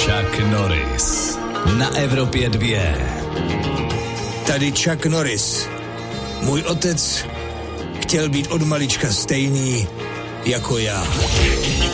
Chuck Norris na Evropě 2. Tady Chuck Norris. Můj otec chtěl být od malička stejný jako já.